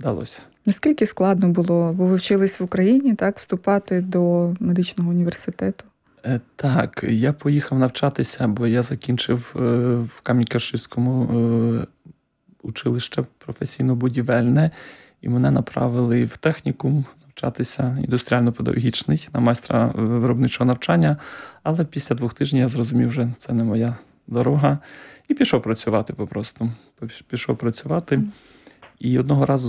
вдалося. Наскільки складно було, бо ви вчились в Україні, так, вступати до медичного університету? Так, я поїхав навчатися, бо я закінчив в Камінь-Каширському училище професійно-будівельне, і мене направили в технікум навчатися індустріально-педагогічний на майстра виробничого навчання, але після 2 тижнів я зрозумів, що це не моя дорога, і пішов працювати попросту. Пішов працювати, і одного разу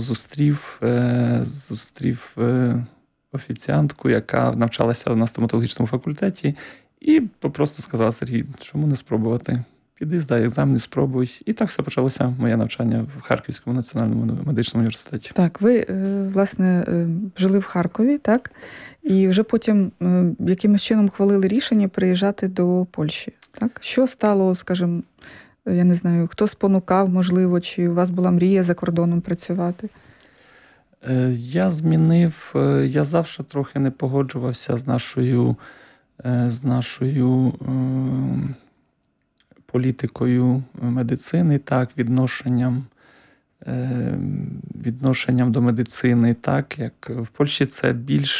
зустрів офіціантку, яка навчалася на стоматологічному факультеті, і просто сказала: Сергій, чому не спробувати? Піди, здай екзамен, спробуй. І так все почалося моє навчання в Харківському національному медичному університеті. Так, ви, власне, жили в Харкові, так? І вже потім якимось чином ухвалили рішення приїжджати до Польщі, так? Що стало, скажімо, я не знаю, хто спонукав, можливо, чи у вас була мрія за кордоном працювати? Я завжди трохи не погоджувався з нашою політикою медицини, так, відношенням до медицини, так, як в Польщі це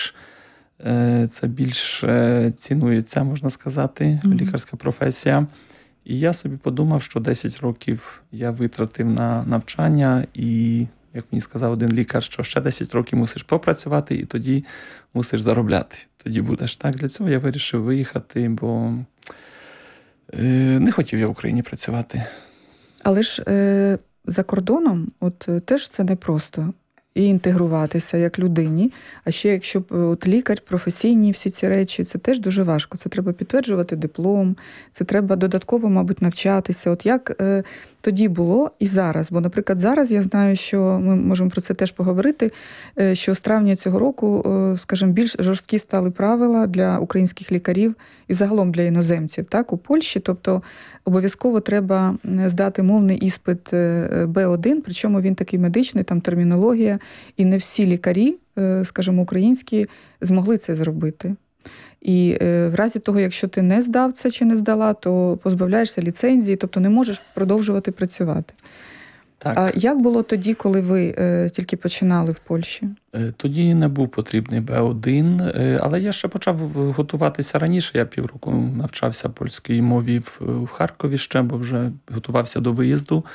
більш цінується, можна сказати, лікарська професія. І я собі подумав, що 10 років я витратив на навчання, і, як мені сказав один лікар, що ще 10 років мусиш попрацювати, і тоді мусиш заробляти. Тоді будеш. Так, для цього я вирішив виїхати, бо не хотів я в Україні працювати. Але ж за кордоном теж це непросто. І інтегруватися як людині. А ще якщо лікар, професійні всі ці речі, це теж дуже важко. Це треба підтверджувати диплом, це треба додатково, мабуть, навчатися. Як тоді було і зараз? Бо, наприклад, зараз я знаю, що ми можемо про це теж поговорити, що з травня цього року, скажімо, більш жорсткі стали правила для українських лікарів і загалом для іноземців, так, у Польщі. Тобто обов'язково треба здати мовний іспит Б1, причому він такий медичний, там термінологія, і не всі лікарі, скажімо, українські, змогли це зробити. І в разі того, якщо ти не здав це чи не здала, то позбавляєшся ліцензії, тобто не можеш продовжувати працювати. Так. А як було тоді, коли ви тільки починали в Польщі? Тоді не був потрібний Б1, але я ще почав готуватися раніше. Я півроку навчався польській мові в Харкові ще, бо вже готувався до виїзду.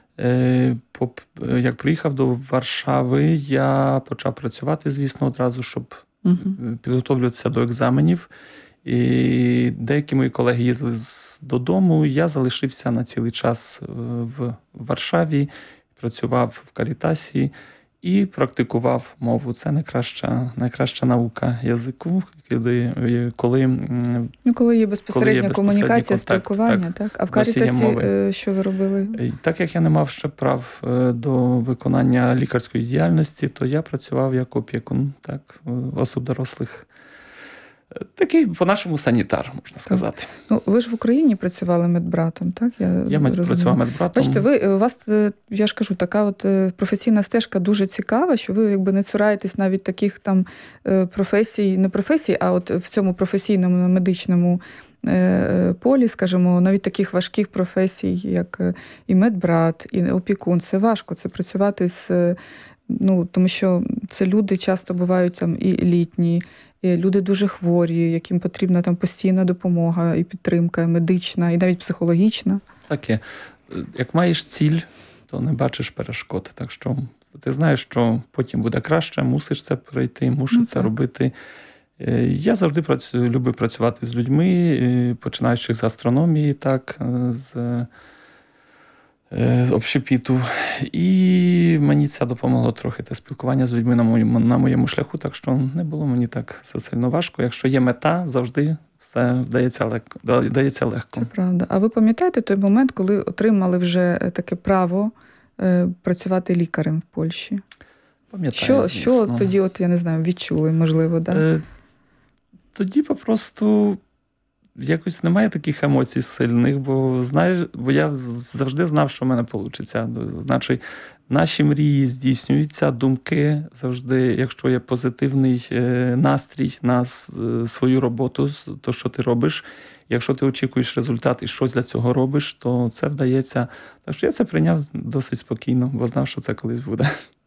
Як приїхав до Варшави, я почав працювати, звісно, одразу, щоб підготовлюватися до екзаменів. І деякі мої колеги їздили додому, я залишився на цілий час в Варшаві, працював в Карітасі і практикував мову. Це найкраща наука язику, коли є безпосередня комунікація, спілкування. Так? А в Карітасі що ви робили? Так як я не мав ще прав до виконання лікарської діяльності, то я працював як опікун, так, осіб дорослих. Такий, по-нашому, санітар, можна сказати. Ну, ви ж в Україні працювали медбратом, так? Я працював медбратом. Бачите, у вас, я ж кажу, така професійна стежка дуже цікава, що ви якби не цураєтесь навіть таких там професій, не професій, а в цьому професійному медичному полі, скажімо, навіть таких важких професій, як і медбрат, і опікун. Це важко, це працювати тому що це люди часто бувають там і літні, і люди дуже хворі, яким потрібна там постійна допомога і підтримка медична, і навіть психологічна. Так є. Як маєш ціль, то не бачиш перешкод. Так що ти знаєш, що потім буде краще, мусиш це пройти, мусиш це робити. Я завжди любив працювати з людьми, починаючи з гастрономії, так, з общепіту. І мені це допомогло трохи те спілкування з людьми на моєму шляху, так що не було мені так сильно важко. Якщо є мета, завжди все вдається легко. Це правда. А ви пам'ятаєте той момент, коли отримали вже таке право працювати лікарем в Польщі? Пам'ятаю, що тоді, я не знаю, відчули, можливо, да? Тоді попросту якось немає таких емоцій сильних, бо я завжди знав, що в мене вийде. Значить, наші мрії здійснюються, думки завжди, якщо є позитивний настрій на свою роботу, то, що ти робиш, якщо ти очікуєш результат і щось для цього робиш, то це вдається. Так що я це прийняв досить спокійно, бо знав, що це колись буде.